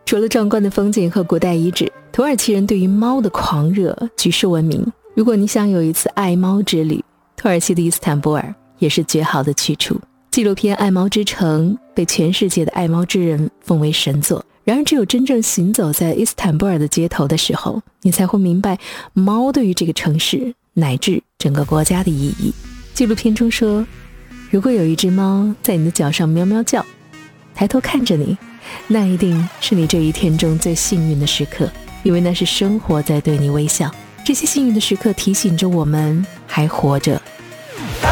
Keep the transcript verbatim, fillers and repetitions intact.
除了壮观的风景和古代遗址，土耳其人对于猫的狂热举世闻名。如果你想有一次爱猫之旅，土耳其的伊斯坦布尔也是绝好的去处。纪录片《爱猫之城》被全世界的爱猫之人奉为神作。然而只有真正行走在伊斯坦布尔的街头的时候，你才会明白猫对于这个城市乃至整个国家的意义。纪录片中说，如果有一只猫在你的脚上喵喵叫，抬头看着你，那一定是你这一天中最幸运的时刻，因为那是生活在对你微笑。这些幸运的时刻提醒着我们还活着，